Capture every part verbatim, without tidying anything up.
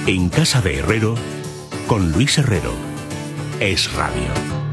En casa de Herrero, con Luis Herrero. Es Radio.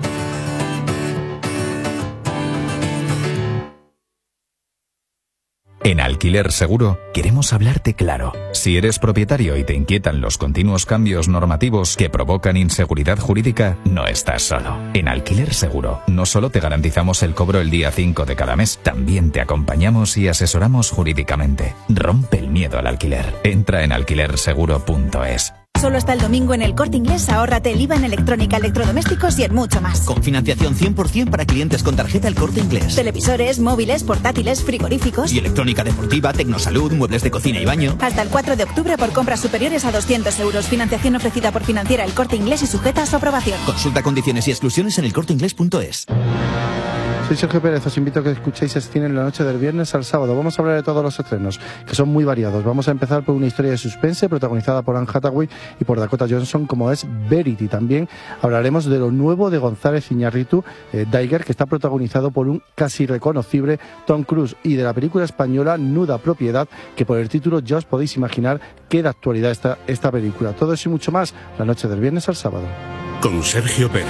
En Alquiler Seguro queremos hablarte claro. Si eres propietario y te inquietan los continuos cambios normativos que provocan inseguridad jurídica, no estás solo. En Alquiler Seguro no solo te garantizamos el cobro el día cinco de cada mes, también te acompañamos y asesoramos jurídicamente. Rompe el miedo al alquiler. Entra en alquiler seguro punto es. Solo hasta el domingo en El Corte Inglés, ahórrate el I V A en electrónica, electrodomésticos y en mucho más. Con financiación cien por ciento para clientes con tarjeta El Corte Inglés. Televisores, móviles, portátiles, frigoríficos. Y electrónica deportiva, tecnosalud, muebles de cocina y baño. Hasta el cuatro de octubre por compras superiores a doscientos euros. Financiación ofrecida por Financiera El Corte Inglés y sujeta a su aprobación. Consulta condiciones y exclusiones en el corte inglés punto es. Soy Sergio Pérez, os invito a que escuchéis Cine en la noche del viernes al sábado. Vamos a hablar de todos los estrenos, que son muy variados. Vamos a empezar por una historia de suspense protagonizada por Anne Hathaway y por Dakota Johnson, como es Verity. También hablaremos de lo nuevo de González Iñárritu, eh, Daiger, que está protagonizado por un casi reconocible Tom Cruise, y de la película española Nuda Propiedad, que por el título ya os podéis imaginar qué de actualidad está esta película. Todo eso y mucho más la noche del viernes al sábado. Con Sergio Pérez.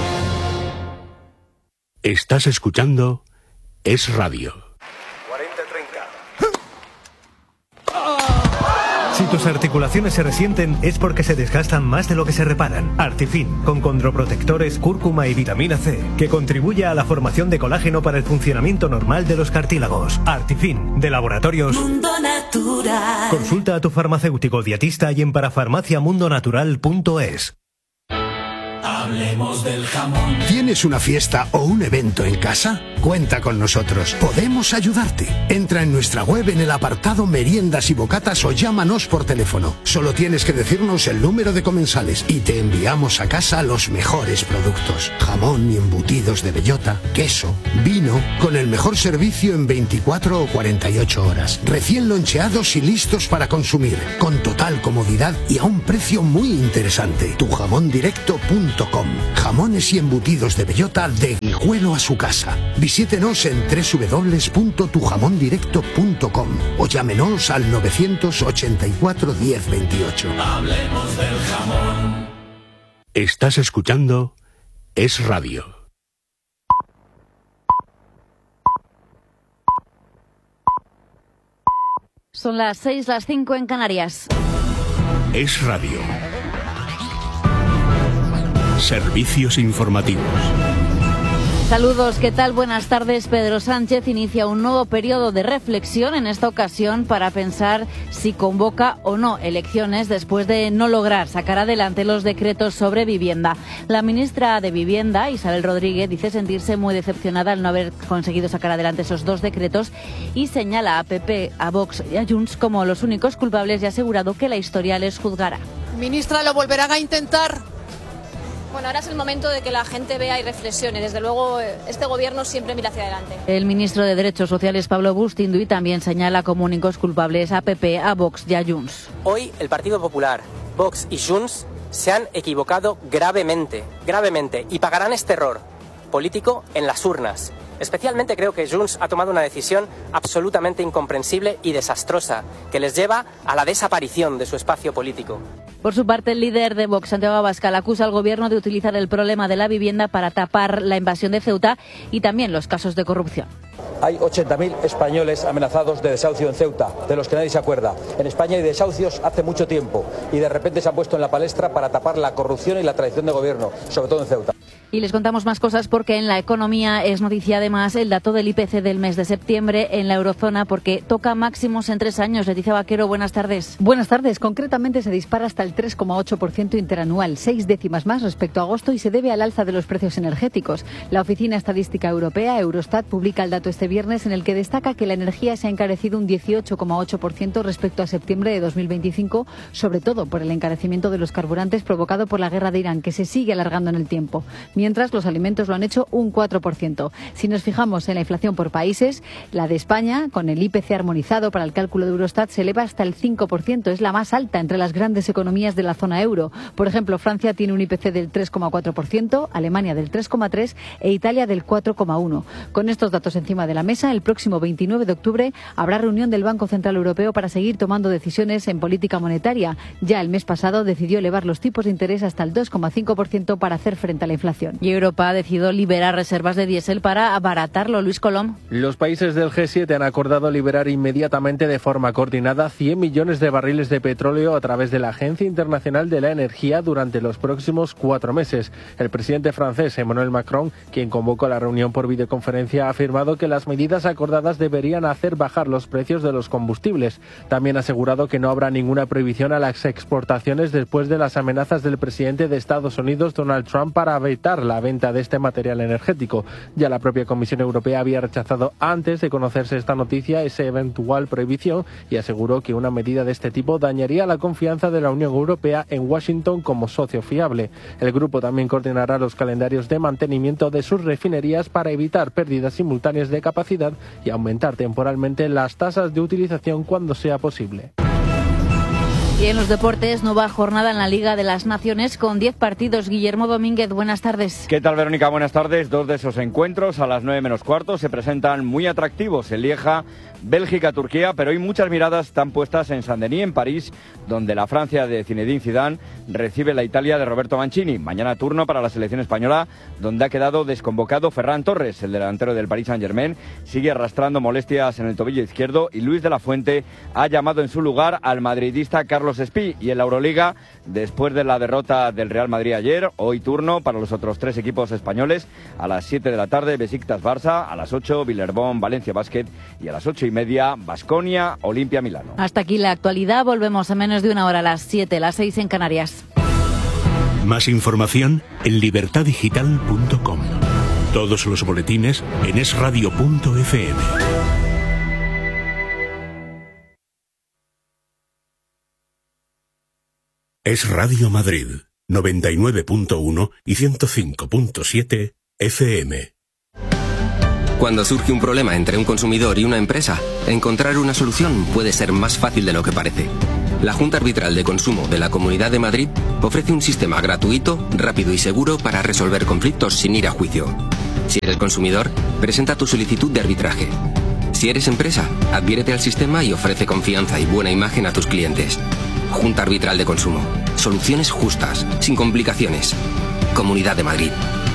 Estás escuchando Es Radio. cuarenta treinta. Si tus articulaciones se resienten es porque se desgastan más de lo que se reparan. Artifin, con condroprotectores, cúrcuma y vitamina C, que contribuye a la formación de colágeno para el funcionamiento normal de los cartílagos. Artifin, de Laboratorios Mundo Natural. Consulta a tu farmacéutico dietista y en parafarmacia mundo natural punto es. Hablemos del jamón. ¿Tienes una fiesta o un evento en casa? Cuenta con nosotros. Podemos ayudarte. Entra en nuestra web en el apartado Meriendas y Bocatas o llámanos por teléfono. Solo tienes que decirnos el número de comensales y te enviamos a casa los mejores productos. Jamón y embutidos de bellota, queso, vino, con el mejor servicio en veinticuatro o cuarenta y ocho horas. Recién loncheados y listos para consumir, con total comodidad y a un precio muy interesante. tu jamón directo punto com. Jamones y embutidos de bellota de Guijuelo a su casa. Visítenos en doble u doble u doble u punto tu jamón directo punto com o llámenos al novecientos ochenta y cuatro diez veintiocho. Hablemos del jamón. Estás escuchando Es Radio. Son las seis, las cinco en Canarias. Es Radio. Servicios informativos. Saludos, ¿qué tal? Buenas tardes. Pedro Sánchez inicia un nuevo periodo de reflexión, en esta ocasión para pensar si convoca o no elecciones después de no lograr sacar adelante los decretos sobre vivienda. La ministra de Vivienda, Isabel Rodríguez, dice sentirse muy decepcionada al no haber conseguido sacar adelante esos dos decretos y señala a P P, a Vox y a Junts como los únicos culpables y ha asegurado que la historia les juzgará. Ministra, ¿lo volverán a intentar? Bueno, ahora es el momento de que la gente vea y reflexione. Desde luego, este gobierno siempre mira hacia adelante. El ministro de Derechos Sociales, Pablo Bustinduy, también señala como únicos culpables a P P, a Vox y a Junts. Hoy el Partido Popular, Vox y Junts se han equivocado gravemente, gravemente, y pagarán este error político en las urnas. Especialmente creo que Junts ha tomado una decisión absolutamente incomprensible y desastrosa, que les lleva a la desaparición de su espacio político. Por su parte, el líder de Vox, Santiago Abascal, acusa al gobierno de utilizar el problema de la vivienda para tapar la invasión de Ceuta y también los casos de corrupción. Hay ochenta mil españoles amenazados de desahucio en Ceuta, de los que nadie se acuerda. En España hay desahucios hace mucho tiempo y de repente se han puesto en la palestra para tapar la corrupción y la traición de gobierno, sobre todo en Ceuta. Y les contamos más cosas porque en la economía es noticia además el dato del I P C del mes de septiembre en la eurozona porque toca máximos en tres años. Leticia Vaquero, buenas tardes. Buenas tardes. Concretamente se dispara hasta el tres coma ocho por ciento interanual, seis décimas más respecto a agosto y se debe al alza de los precios energéticos. La Oficina Estadística Europea, Eurostat, publica el dato este viernes en el que destaca que la energía se ha encarecido un dieciocho coma ocho por ciento respecto a septiembre de dos mil veinticinco, sobre todo por el encarecimiento de los carburantes provocado por la guerra de Irán, que se sigue alargando en el tiempo. mientras los alimentos lo han hecho un cuatro por ciento. Si nos fijamos en la inflación por países, la de España, con el I P C armonizado para el cálculo de Eurostat, se eleva hasta el cinco por ciento. Es la más alta entre las grandes economías de la zona euro. Por ejemplo, Francia tiene un I P C del tres coma cuatro por ciento, Alemania del tres coma tres por ciento e Italia del cuatro coma uno por ciento. Con estos datos encima de la mesa, el próximo veintinueve de octubre habrá reunión del Banco Central Europeo para seguir tomando decisiones en política monetaria. Ya el mes pasado decidió elevar los tipos de interés hasta el dos coma cinco por ciento para hacer frente a la inflación. Y Europa ha decidido liberar reservas de diésel para abaratarlo. Luis Colom. Los países del G siete han acordado liberar inmediatamente de forma coordinada cien millones de barriles de petróleo a través de la Agencia Internacional de la Energía durante los próximos cuatro meses. El presidente francés Emmanuel Macron, quien convocó la reunión por videoconferencia, ha afirmado que las medidas acordadas deberían hacer bajar los precios de los combustibles. También ha asegurado que no habrá ninguna prohibición a las exportaciones después de las amenazas del presidente de Estados Unidos, Donald Trump, para evitar la venta de este material energético. Ya la propia Comisión Europea había rechazado antes de conocerse esta noticia esa eventual prohibición y aseguró que una medida de este tipo dañaría la confianza de la Unión Europea en Washington como socio fiable. El grupo también coordinará los calendarios de mantenimiento de sus refinerías para evitar pérdidas simultáneas de capacidad y aumentar temporalmente las tasas de utilización cuando sea posible. Y en los deportes, nueva jornada en la Liga de las Naciones con diez partidos. Guillermo Domínguez, buenas tardes. ¿Qué tal, Verónica? Buenas tardes. Dos de esos encuentros a las nueve menos cuarto se presentan muy atractivos. En Lieja, Bélgica, Turquía, pero hoy muchas miradas están puestas en Saint-Denis, en París, donde la Francia de Zinedine Zidane recibe la Italia de Roberto Mancini. Mañana turno para la selección española, donde ha quedado desconvocado Ferran Torres, el delantero del Paris Saint-Germain. Sigue arrastrando molestias en el tobillo izquierdo y Luis de la Fuente ha llamado en su lugar al madridista Carlos Espí. Y en la Euroliga, después de la derrota del Real Madrid ayer, hoy turno para los otros tres equipos españoles. A las siete de la tarde, Besiktas Barça, a las ocho, Villerban Valencia Basket y a las ocho y media, Baskonia Olimpia Milano. Hasta aquí la actualidad. Volvemos en menos de una hora, a las siete, las seis en Canarias. Más información en libertad digital punto com. Todos los boletines en es radio punto efe eme. Es Radio Madrid, noventa y nueve punto uno y ciento cinco punto siete efe eme. Cuando surge un problema entre un consumidor y una empresa, encontrar una solución puede ser más fácil de lo que parece. La Junta Arbitral de Consumo de la Comunidad de Madrid ofrece un sistema gratuito, rápido y seguro para resolver conflictos sin ir a juicio. Si eres consumidor, presenta tu solicitud de arbitraje. Si eres empresa, adhiérete al sistema y ofrece confianza y buena imagen a tus clientes. Junta Arbitral de Consumo. Soluciones justas, sin complicaciones. Comunidad de Madrid.